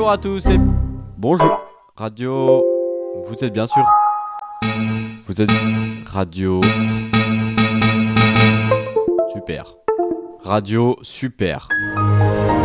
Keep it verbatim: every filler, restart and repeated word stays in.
Bonjour à tous et bonjour. Radio, vous êtes bien sûr. Vous êtes radio. Super. Radio super.